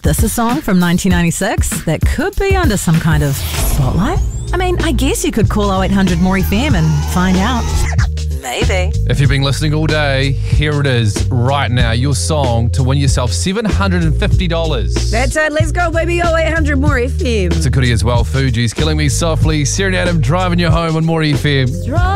this a song from 1996 that could be under some kind of spotlight? I mean, I guess you could call 0800 More FM and find out. Maybe. If you've been listening all day, here it is right now. Your song to win yourself $750. That's it. Let's go, baby. 0800 More FM. It's a goodie as well. Fuji's Killing Me Softly. Sarah and Adam driving you home on More FM.